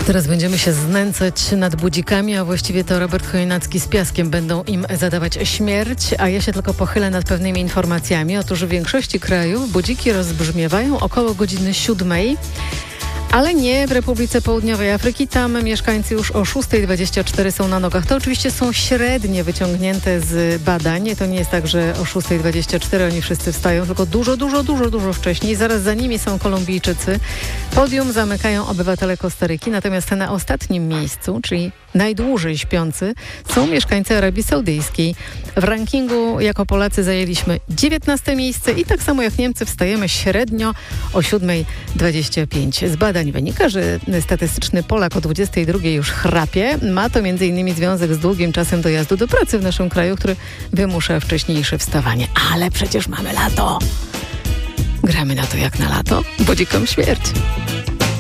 Teraz będziemy się znęcać nad budzikami, a właściwie to Robert Chojnacki z Piaskiem będą im zadawać śmierć, a ja się tylko pochylę nad pewnymi informacjami. Otóż w większości krajów budziki rozbrzmiewają około godziny 7, ale nie w Republice Południowej Afryki. Tam mieszkańcy już o 6:24 są na nogach. To oczywiście są średnie wyciągnięte z badań. To nie jest tak, że o 6:24 oni wszyscy wstają, tylko dużo wcześniej. Zaraz za nimi są Kolumbijczycy. Podium zamykają obywatele Kostaryki. Natomiast na ostatnim miejscu, czyli najdłużej śpiący, są mieszkańcy Arabii Saudyjskiej. W rankingu jako Polacy zajęliśmy 19 miejsce i tak samo jak Niemcy wstajemy średnio o 7:25. Z badań wynika, że statystyczny Polak o 22 już chrapie. Ma to m.in. związek z długim czasem dojazdu do pracy w naszym kraju, który wymusza wcześniejsze wstawanie. Ale przecież mamy lato. Gramy na to jak na lato. Budzikom śmierć.